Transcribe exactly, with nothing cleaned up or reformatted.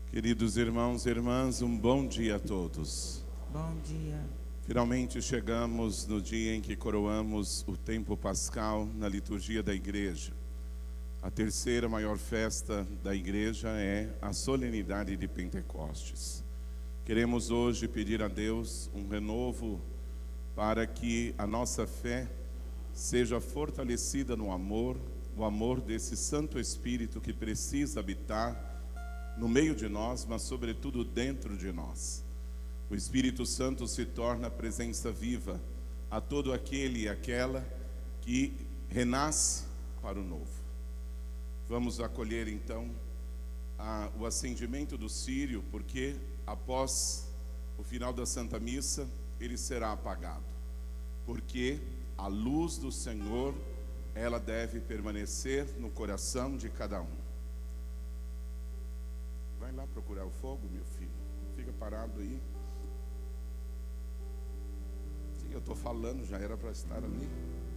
Queridos irmãos e irmãs, um bom dia a todos. Bom dia. Finalmente chegamos no dia em que coroamos o tempo pascal na liturgia da igreja. A terceira maior festa da igreja é a solenidade de Pentecostes. Queremos hoje pedir a Deus um renovo para que a nossa fé seja fortalecida no amor, o amor desse Santo Espírito que precisa habitar no meio de nós, mas sobretudo dentro de nós. O Espírito Santo se torna presença viva a todo aquele e aquela que renasce para o novo. Vamos acolher então a, o acendimento do círio, porque após o final da Santa Missa ele será apagado, porque a luz do Senhor, ela deve permanecer no coração de cada um. Vai lá procurar o fogo, meu filho. Fica parado aí. Sim, eu estou falando, já era para estar ali.